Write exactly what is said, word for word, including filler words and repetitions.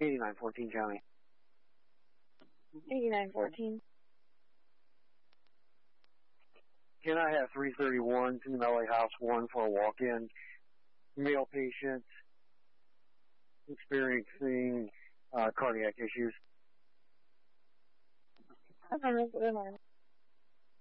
eighty-nine fourteen County. eighty-nine fourteen. Can I have three thirty-one Team L A House one for a walk-in? Male patient experiencing uh, cardiac issues. I'm on the line.